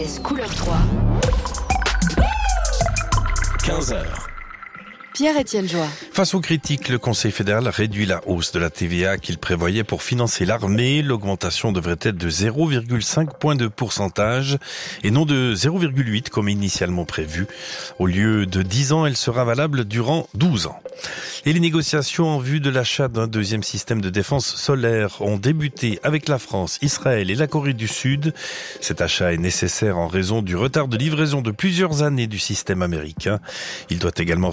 Mercedes couleur 3. 15h. Pierre-Étienne Joie. Face aux critiques, le Conseil fédéral réduit la hausse de la TVA qu'il prévoyait pour financer l'armée. L'augmentation devrait être de 0,5 points de pourcentage et non de 0,8 comme initialement prévu. Au lieu de 10 ans, elle sera valable durant 12 ans. Et les négociations en vue de l'achat d'un deuxième système de défense solaire ont débuté avec la France, Israël et la Corée du Sud. Cet achat est nécessaire en raison du retard de livraison de plusieurs années du système américain. Il doit également